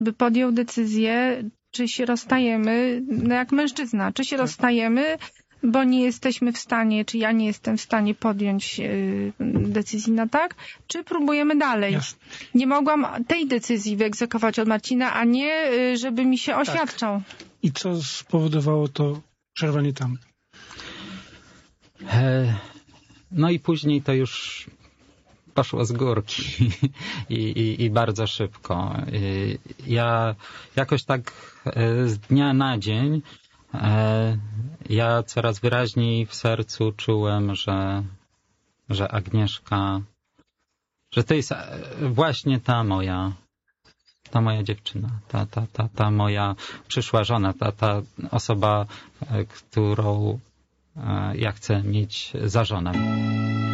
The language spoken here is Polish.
by podjął decyzję, czy się rozstajemy, no jak mężczyzna, czy się rozstajemy, bo nie jesteśmy w stanie, czy ja nie jestem w stanie podjąć decyzji na tak, czy próbujemy dalej. Jasne. Nie mogłam tej decyzji wyegzekwować od Marcina, a nie, żeby mi się oświadczał. I co spowodowało to przerwanie tam? No i później to już poszło z górki i bardzo szybko. Ja jakoś tak z dnia na dzień ja coraz wyraźniej w sercu czułem, że Agnieszka, że to jest właśnie ta moja dziewczyna, ta moja przyszła żona, ta osoba, którą ja chcę mieć za żonę.